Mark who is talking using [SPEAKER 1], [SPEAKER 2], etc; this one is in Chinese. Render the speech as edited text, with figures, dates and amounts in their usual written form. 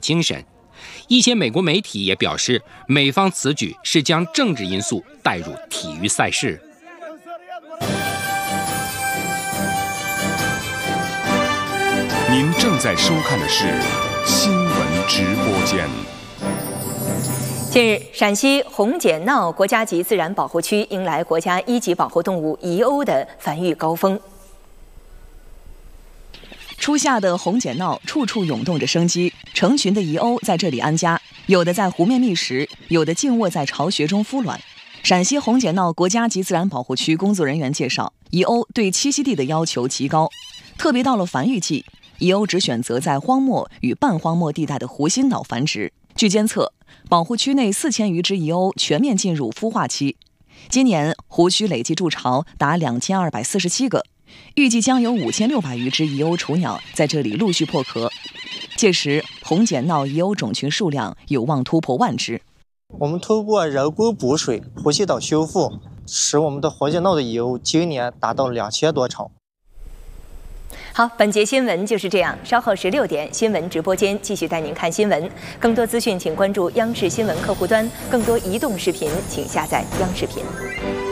[SPEAKER 1] 精神。一些美国媒体也表示，美方此举是将政治因素带入体育赛事。
[SPEAKER 2] 您正在收看的是新闻直播间。
[SPEAKER 3] 近日，陕西红剪耨国家级自然保护区迎来国家1级保护动物遗鸥的繁育高峰。
[SPEAKER 4] 初夏的红剪耨处处涌动着生机，成群的遗鸥在这里安家，有的在湖面觅食，有的静卧在巢穴中孵卵。陕西红剪耨国家级自然保护区工作人员介绍，遗鸥对栖息地的要求极高，特别到了繁育季，遗鸥只选择在荒漠与半荒漠地带的湖心岛繁殖。据监测，保护区内4000余只遗鸥全面进入孵化期。今年湖区累计筑巢达2247个，预计将有5600余只遗鸥雏鸟在这里陆续破壳。届时，红剪耨遗鸥种群数量有望突破10000只。
[SPEAKER 5] 我们通过人工补水、湖心岛修复，使我们的红剪耨的遗鸥今年达到2000多巢。
[SPEAKER 3] 好，本节新闻就是这样。稍后16点，新闻直播间继续带您看新闻。更多资讯，请关注央视新闻客户端。更多移动视频，请下载央视频。